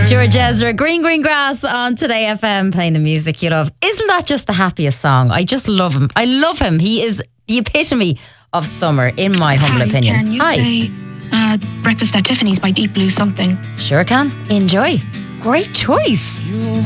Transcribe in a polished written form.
George Ezra, Green Green Grass on Today FM, playing the music you love. Isn't that just the happiest song? I just love him. I love him. He is the epitome of summer, in my humble opinion. Can you play Breakfast at Tiffany's by Deep Blue something? Sure can. Enjoy. Great choice.